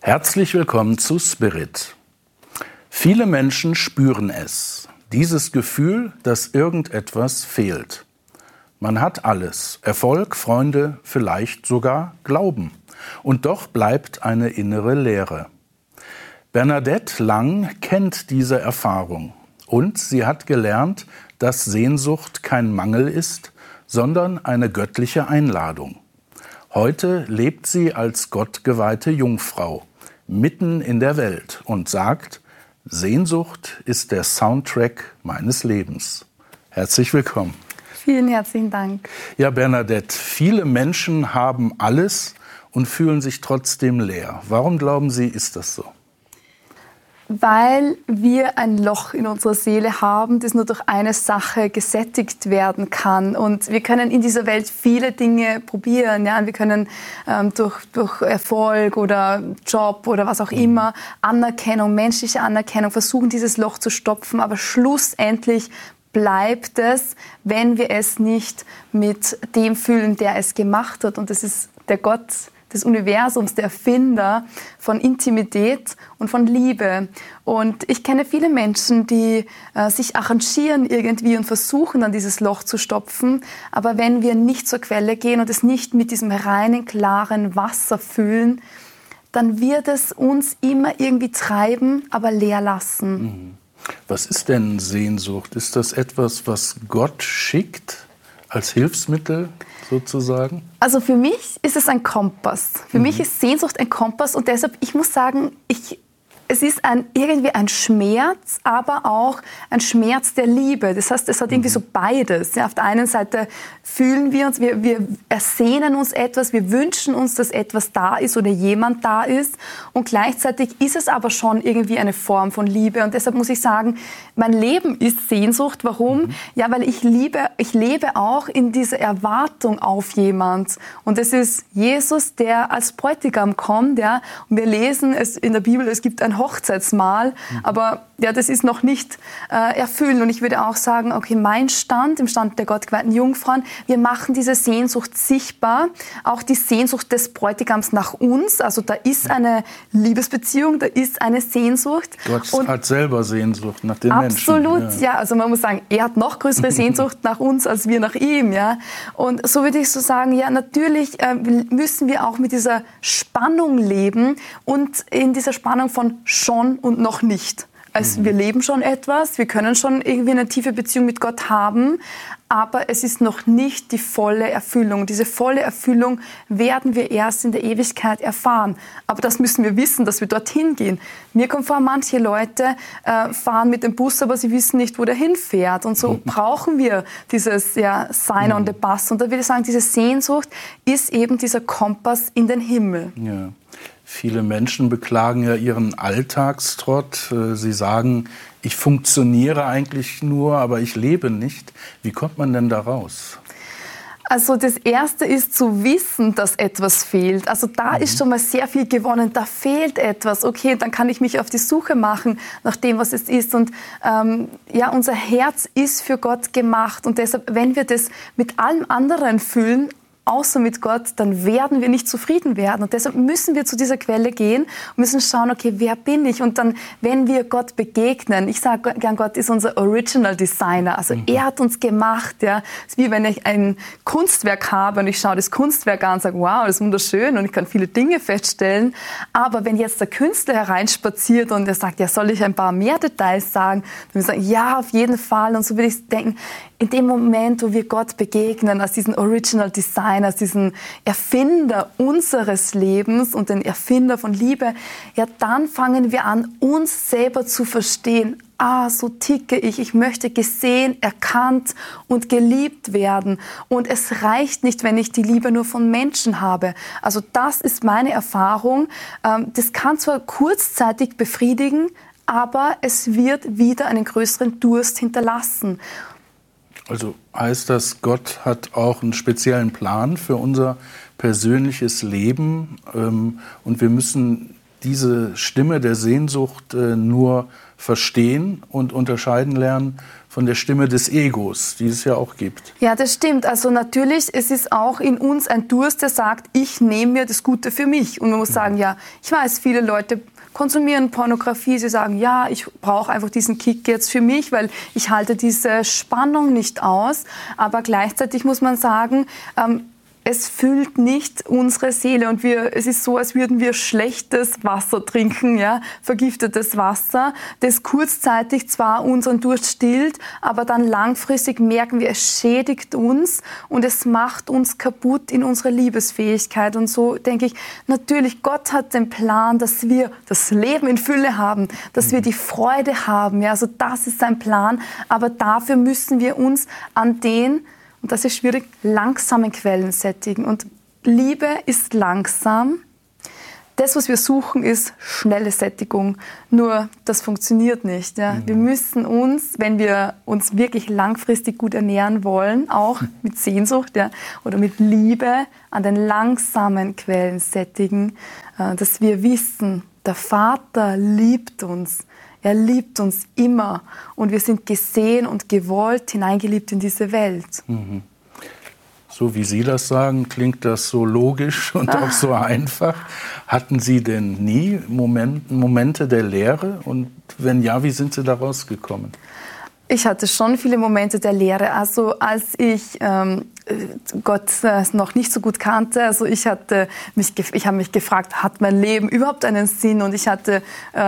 Herzlich willkommen zu Spirit. Viele Menschen spüren es, dieses Gefühl, dass irgendetwas fehlt. Man hat alles, Erfolg, Freunde, vielleicht sogar Glauben. Und doch bleibt eine innere Leere. Bernadette Lang kennt diese Erfahrung und sie hat gelernt, dass Sehnsucht kein Mangel ist, sondern eine göttliche Einladung. Heute lebt sie als gottgeweihte Jungfrau mitten in der Welt und sagt, Sehnsucht ist der Soundtrack meines Lebens. Herzlich willkommen. Vielen herzlichen Dank. Ja, Bernadette, viele Menschen haben alles und fühlen sich trotzdem leer. Warum glauben Sie, ist das so? Weil wir ein Loch in unserer Seele haben, das nur durch eine Sache gesättigt werden kann. Und wir können in dieser Welt viele Dinge probieren. Ja? Wir können durch Erfolg oder Job oder was auch immer, Anerkennung, menschliche Anerkennung, versuchen, dieses Loch zu stopfen. Aber schlussendlich bleibt es, wenn wir es nicht mit dem fühlen, der es gemacht hat. Und das ist der Gott des Universums, der Erfinder von Intimität und von Liebe. Und ich kenne viele Menschen, die sich arrangieren irgendwie und versuchen, dann dieses Loch zu stopfen. Aber wenn wir nicht zur Quelle gehen und es nicht mit diesem reinen, klaren Wasser füllen, dann wird es uns immer irgendwie treiben, aber leer lassen. Was ist denn Sehnsucht? Ist das etwas, was Gott schickt als Hilfsmittel sozusagen? Also für mich ist es ein Kompass. Für mich ist Sehnsucht ein Kompass und deshalb, ich muss sagen, es ist irgendwie ein Schmerz, aber auch ein Schmerz der Liebe. Das heißt, es hat irgendwie so beides. Ja, auf der einen Seite fühlen wir uns, wir ersehnen uns etwas, wir wünschen uns, dass etwas da ist oder jemand da ist. Und gleichzeitig ist es aber schon irgendwie eine Form von Liebe. Und deshalb muss ich sagen, mein Leben ist Sehnsucht. Warum? Ja, weil ich lebe auch in dieser Erwartung auf jemand. Und es ist Jesus, der als Bräutigam kommt. Ja? Und wir lesen es in der Bibel, es gibt ein Hochzeitsmahl, aber ja, das ist noch nicht erfüllt. Und ich würde auch sagen, okay, im Stand der gottgeweihten Jungfrauen, wir machen diese Sehnsucht sichtbar, auch die Sehnsucht des Bräutigams nach uns. Also da ist eine Liebesbeziehung, da ist eine Sehnsucht. Gott hat selber Sehnsucht nach den Menschen. Absolut, ja. Also man muss sagen, er hat noch größere Sehnsucht nach uns als wir nach ihm. Ja. Und so würde ich so sagen, ja, natürlich müssen wir auch mit dieser Spannung leben und in dieser Spannung von schon und noch nicht. Also wir leben schon etwas, wir können schon irgendwie eine tiefe Beziehung mit Gott haben, aber es ist noch nicht die volle Erfüllung. Diese volle Erfüllung werden wir erst in der Ewigkeit erfahren. Aber das müssen wir wissen, dass wir dorthin gehen. Mir kommt vor, manche Leute fahren mit dem Bus, aber sie wissen nicht, wo der hinfährt. Und so brauchen wir dieses Sign on the Bus. Und da würde ich sagen, diese Sehnsucht ist eben dieser Kompass in den Himmel. Ja. Viele Menschen beklagen ja ihren Alltagstrott. Sie sagen, ich funktioniere eigentlich nur, aber ich lebe nicht. Wie kommt man denn da raus? Also das Erste ist zu wissen, dass etwas fehlt. Also da ist schon mal sehr viel gewonnen. Da fehlt etwas. Okay, dann kann ich mich auf die Suche machen nach dem, was es ist. Und unser Herz ist für Gott gemacht. Und deshalb, wenn wir das mit allem anderen fühlen, außer mit Gott, dann werden wir nicht zufrieden werden. Und deshalb müssen wir zu dieser Quelle gehen und müssen schauen, okay, wer bin ich? Und dann, wenn wir Gott begegnen, ich sage gern, Gott ist unser Original Designer. Also er hat uns gemacht. Ja. Es ist wie wenn ich ein Kunstwerk habe und ich schaue das Kunstwerk an und sage, wow, das ist wunderschön und ich kann viele Dinge feststellen. Aber wenn jetzt der Künstler hereinspaziert und er sagt, ja, soll ich ein paar mehr Details sagen? Dann würde ich sagen, ja, auf jeden Fall. Und so würde ich denken, in dem Moment, wo wir Gott begegnen, als diesen Original Designer, als diesen Erfinder unseres Lebens und den Erfinder von Liebe, ja, dann fangen wir an, uns selber zu verstehen. So ticke ich. Ich möchte gesehen, erkannt und geliebt werden. Und es reicht nicht, wenn ich die Liebe nur von Menschen habe. Also das ist meine Erfahrung. Das kann zwar kurzzeitig befriedigen, aber es wird wieder einen größeren Durst hinterlassen. Also heißt das, Gott hat auch einen speziellen Plan für unser persönliches Leben und wir müssen diese Stimme der Sehnsucht nur verstehen und unterscheiden lernen von der Stimme des Egos, die es ja auch gibt. Ja, das stimmt. Also natürlich, es ist auch in uns ein Durst, der sagt, ich nehme mir das Gute für mich. Und man muss sagen, ja, ich weiß, viele Leute konsumieren Pornografie. Sie sagen, ja, ich brauche einfach diesen Kick jetzt für mich, weil ich halte diese Spannung nicht aus. Aber gleichzeitig muss man sagen, es füllt nicht unsere Seele und es ist so, als würden wir schlechtes Wasser trinken, ja, vergiftetes Wasser, das kurzzeitig zwar unseren Durst stillt, aber dann langfristig merken wir, es schädigt uns und es macht uns kaputt in unserer Liebesfähigkeit. Und so denke ich, natürlich, Gott hat den Plan, dass wir das Leben in Fülle haben, dass wir die Freude haben, ja, also das ist sein Plan, aber dafür müssen wir uns an den, und das ist schwierig, langsamen Quellen sättigen. Und Liebe ist langsam. Das, was wir suchen, ist schnelle Sättigung. Nur, das funktioniert nicht. Ja. Wir müssen uns, wenn wir uns wirklich langfristig gut ernähren wollen, auch mit Sehnsucht, ja, oder mit Liebe, an den langsamen Quellen sättigen, dass wir wissen, der Vater liebt uns. Er liebt uns immer und wir sind gesehen und gewollt hineingeliebt in diese Welt. Mhm. So wie Sie das sagen, klingt das so logisch und auch so einfach. Hatten Sie denn nie Momente der Leere? Und wenn ja, wie sind Sie da rausgekommen? Ich hatte schon viele Momente der Leere. Also als ich Gott noch nicht so gut kannte, also ich habe mich gefragt, hat mein Leben überhaupt einen Sinn? Und ich hatte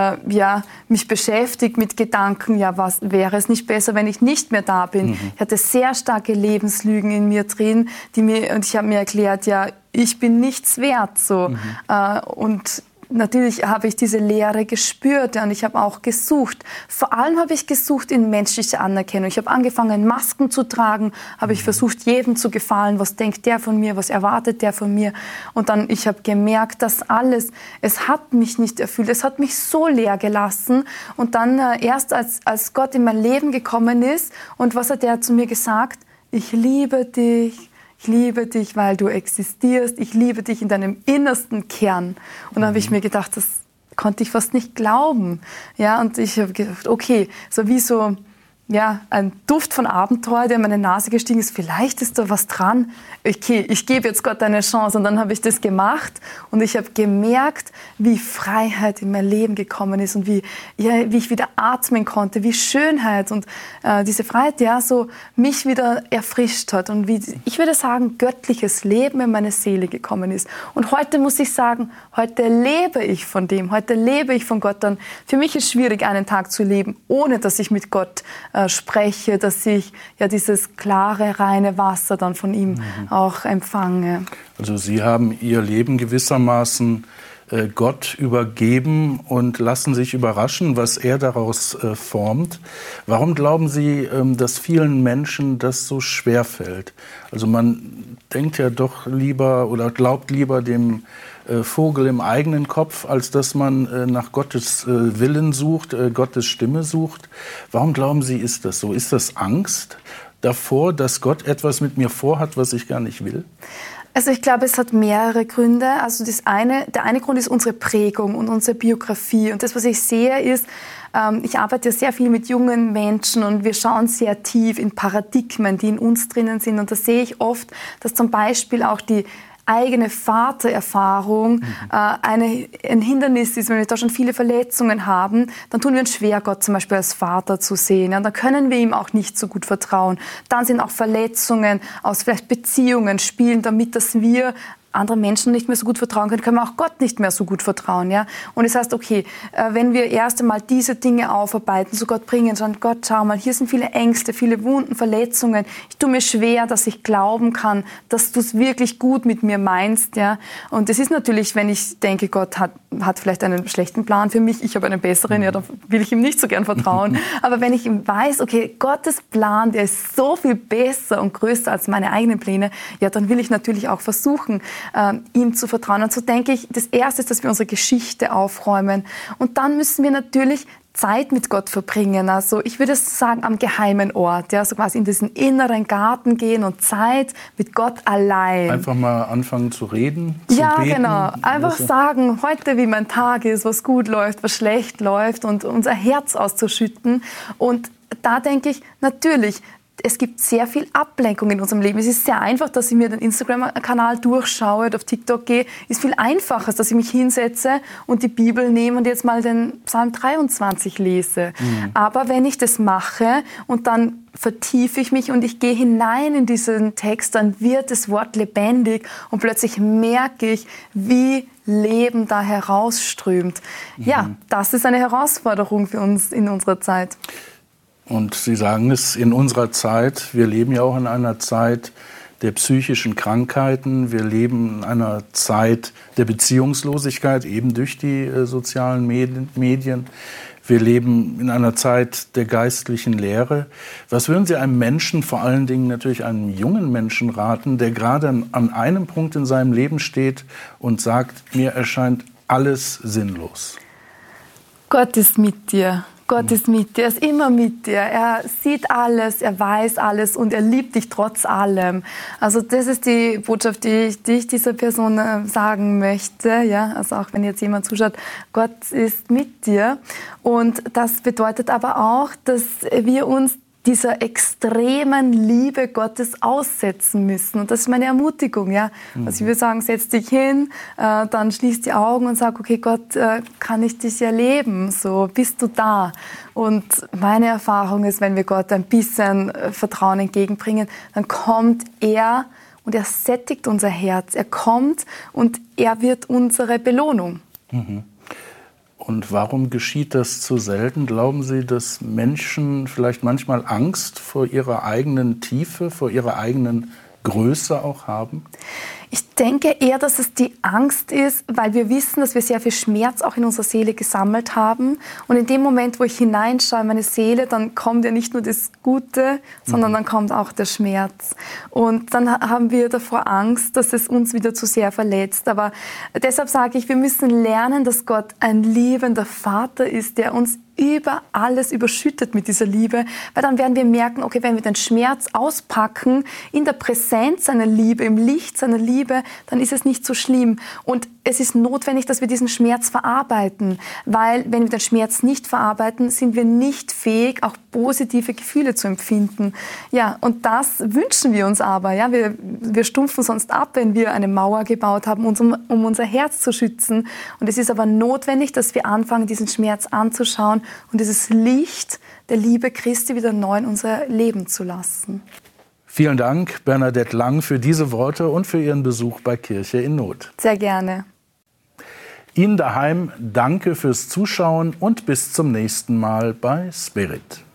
mich beschäftigt mit Gedanken, ja, was wäre es nicht besser, wenn ich nicht mehr da bin? Mhm. Ich hatte sehr starke Lebenslügen in mir drin, und ich habe mir erklärt, ja, ich bin nichts wert, so. Mhm. Und natürlich habe ich diese Leere gespürt, ja, und ich habe auch gesucht. Vor allem habe ich gesucht in menschlicher Anerkennung. Ich habe angefangen, Masken zu tragen, habe ich versucht, jedem zu gefallen. Was denkt der von mir? Was erwartet der von mir? Und dann, ich habe gemerkt, dass alles, es hat mich nicht erfüllt. Es hat mich so leer gelassen. Und dann erst, als Gott in mein Leben gekommen ist, und was hat er zu mir gesagt? Ich liebe dich. Ich liebe dich, weil du existierst. Ich liebe dich in deinem innersten Kern. Und dann habe ich mir gedacht, das konnte ich fast nicht glauben. Ja, und ich habe gedacht, okay, so wie so, ja, ein Duft von Abenteuer, der in meine Nase gestiegen ist. Vielleicht ist da was dran. Okay, ich gebe jetzt Gott eine Chance. Und dann habe ich das gemacht und ich habe gemerkt, wie Freiheit in mein Leben gekommen ist und wie ich wieder atmen konnte, wie Schönheit und diese Freiheit, ja, so mich wieder erfrischt hat und wie, ich würde sagen, göttliches Leben in meine Seele gekommen ist. Und heute muss ich sagen, heute lebe ich von dem, heute lebe ich von Gott. Dann für mich ist es schwierig, einen Tag zu leben, ohne dass ich mit Gott spreche, dass ich ja dieses klare, reine Wasser dann von ihm auch empfange. Also Sie haben Ihr Leben gewissermaßen Gott übergeben und lassen sich überraschen, was er daraus formt. Warum glauben Sie, dass vielen Menschen das so schwer fällt? Also man denkt ja doch lieber oder glaubt lieber dem Vogel im eigenen Kopf, als dass man nach Gottes Willen sucht, Gottes Stimme sucht. Warum glauben Sie, ist das so? Ist das Angst davor, dass Gott etwas mit mir vorhat, was ich gar nicht will? Also ich glaube, es hat mehrere Gründe. Also der eine Grund ist unsere Prägung und unsere Biografie. Und das, was ich sehe, ist, ich arbeite ja sehr viel mit jungen Menschen und wir schauen sehr tief in Paradigmen, die in uns drinnen sind. Und da sehe ich oft, dass zum Beispiel auch die eigene Vatererfahrung ein Hindernis ist. Wenn wir da schon viele Verletzungen haben, dann tun wir uns schwer, Gott zum Beispiel als Vater zu sehen. Ja, dann können wir ihm auch nicht so gut vertrauen. Dann sind auch Verletzungen aus vielleicht Beziehungen spielen damit, dass wir anderen Menschen nicht mehr so gut vertrauen können, können wir auch Gott nicht mehr so gut vertrauen. Ja? Und das heißt, okay, wenn wir erst einmal diese Dinge aufarbeiten, zu Gott bringen, sagen, Gott, schau mal, hier sind viele Ängste, viele Wunden, Verletzungen. Ich tue mir schwer, dass ich glauben kann, dass du es wirklich gut mit mir meinst. Ja? Und es ist natürlich, wenn ich denke, Gott hat vielleicht einen schlechten Plan für mich, ich habe einen besseren, ja, dann will ich ihm nicht so gern vertrauen. Aber wenn ich ihm weiß, okay, Gottes Plan, der ist so viel besser und größer als meine eigenen Pläne, ja, dann will ich natürlich auch versuchen, ihm zu vertrauen. Und so denke ich, das Erste ist, dass wir unsere Geschichte aufräumen. Und dann müssen wir natürlich Zeit mit Gott verbringen. Also ich würde sagen, am geheimen Ort. Ja, so quasi in diesen inneren Garten gehen und Zeit mit Gott allein. Einfach mal anfangen zu reden, zu ja, beten. Genau. Einfach sagen, heute wie mein Tag ist, was gut läuft, was schlecht läuft und unser Herz auszuschütten. Und da denke ich, natürlich, es gibt sehr viel Ablenkung in unserem Leben. Es ist sehr einfach, dass ich mir den Instagram-Kanal durchschaue, auf TikTok gehe. Ist viel einfacher, dass ich mich hinsetze und die Bibel nehme und jetzt mal den Psalm 23 lese. Aber wenn ich das mache und dann vertiefe ich mich und ich gehe hinein in diesen Text, dann wird das Wort lebendig und plötzlich merke ich, wie Leben da herausströmt. Ja, das ist eine Herausforderung für uns in unserer Zeit. Und Sie sagen es, in unserer Zeit, wir leben ja auch in einer Zeit der psychischen Krankheiten, wir leben in einer Zeit der Beziehungslosigkeit, eben durch die sozialen Medien. Wir leben in einer Zeit der geistlichen Lehre. Was würden Sie einem Menschen, vor allen Dingen natürlich einem jungen Menschen raten, der gerade an einem Punkt in seinem Leben steht und sagt, mir erscheint alles sinnlos? Gott ist mit dir. Gott ist mit dir, er ist immer mit dir. Er sieht alles, er weiß alles und er liebt dich trotz allem. Also das ist die Botschaft, die ich dieser Person sagen möchte. Ja? Also auch wenn jetzt jemand zuschaut, Gott ist mit dir. Und das bedeutet aber auch, dass wir uns dieser extremen Liebe Gottes aussetzen müssen. Und das ist meine Ermutigung. Ja? Also ich würde sagen, setz dich hin, dann schließ die Augen und sag, okay, Gott, kann ich dich erleben? So, bist du da? Und meine Erfahrung ist, wenn wir Gott ein bisschen Vertrauen entgegenbringen, dann kommt er und er sättigt unser Herz. Er kommt und er wird unsere Belohnung. Und warum geschieht das zu selten? Glauben Sie, dass Menschen vielleicht manchmal Angst vor ihrer eigenen Tiefe, vor ihrer eigenen Größe auch haben? Ich denke eher, dass es die Angst ist, weil wir wissen, dass wir sehr viel Schmerz auch in unserer Seele gesammelt haben. Und in dem Moment, wo ich hineinschaue in meine Seele, dann kommt ja nicht nur das Gute, sondern dann kommt auch der Schmerz. Und dann haben wir davor Angst, dass es uns wieder zu sehr verletzt. Aber deshalb sage ich, wir müssen lernen, dass Gott ein liebender Vater ist, der uns über alles überschüttet mit dieser Liebe, weil dann werden wir merken, okay, wenn wir den Schmerz auspacken, in der Präsenz seiner Liebe, im Licht seiner Liebe, dann ist es nicht so schlimm. Und es ist notwendig, dass wir diesen Schmerz verarbeiten, weil wenn wir den Schmerz nicht verarbeiten, sind wir nicht fähig, auch positive Gefühle zu empfinden. Ja, und das wünschen wir uns aber. Ja, wir stumpfen sonst ab, wenn wir eine Mauer gebaut haben, um unser Herz zu schützen. Und es ist aber notwendig, dass wir anfangen, diesen Schmerz anzuschauen und dieses Licht der Liebe Christi wieder neu in unser Leben zu lassen. Vielen Dank, Bernadette Lang, für diese Worte und für Ihren Besuch bei Kirche in Not. Sehr gerne. Ihnen daheim danke fürs Zuschauen und bis zum nächsten Mal bei Spirit.